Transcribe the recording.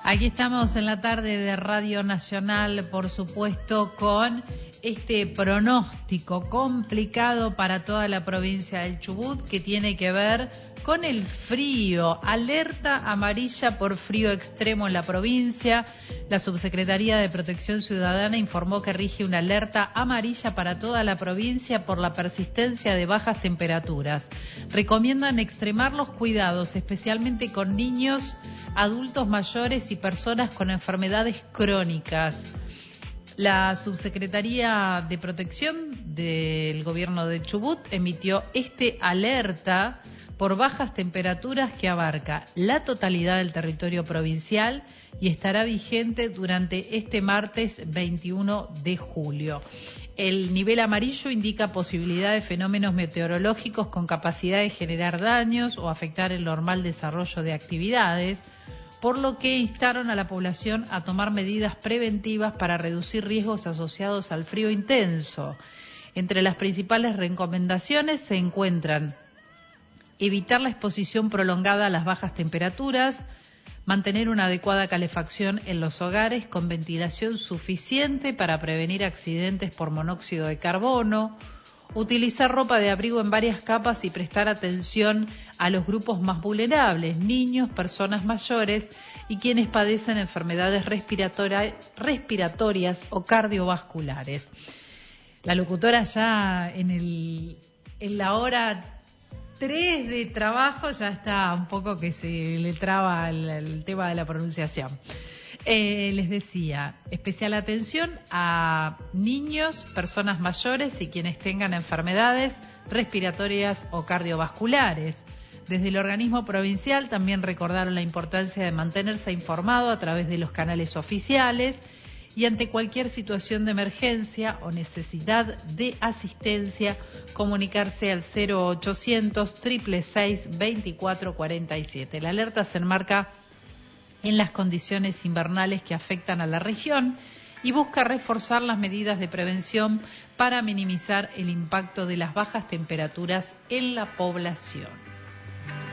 Aquí estamos en la tarde de Radio Nacional, por supuesto, con este pronóstico complicado para toda la provincia del Chubut, que tiene que ver con el frío. Alerta amarilla por frío extremo en la provincia. La Subsecretaría de Protección Ciudadana informó que rige una alerta amarilla para toda la provincia por la persistencia de bajas temperaturas. Recomiendan extremar los cuidados, especialmente con niños, adultos mayores y personas con enfermedades crónicas. La Subsecretaría de Protección del Gobierno de Chubut emitió este alerta por bajas temperaturas que abarca la totalidad del territorio provincial y estará vigente durante este martes 21 de julio. El nivel amarillo indica posibilidad de fenómenos meteorológicos con capacidad de generar daños o afectar el normal desarrollo de actividades, por lo que instaron a la población a tomar medidas preventivas para reducir riesgos asociados al frío intenso. Entre las principales recomendaciones se encuentran evitar la exposición prolongada a las bajas temperaturas, mantener una adecuada calefacción en los hogares con ventilación suficiente para prevenir accidentes por monóxido de carbono, utilizar ropa de abrigo en varias capas y prestar atención a los grupos más vulnerables, niños, personas mayores y quienes padecen enfermedades respiratorias o cardiovasculares. La locutora ya en la hora 3 de trabajo ya está un poco que se le traba el tema de la pronunciación. Les decía, especial atención a niños, personas mayores y quienes tengan enfermedades respiratorias o cardiovasculares. Desde el organismo provincial también recordaron la importancia de mantenerse informado a través de los canales oficiales y ante cualquier situación de emergencia o necesidad de asistencia, comunicarse al 0800-666-2447. La alerta se enmarca en las condiciones invernales que afectan a la región y busca reforzar las medidas de prevención para minimizar el impacto de las bajas temperaturas en la población.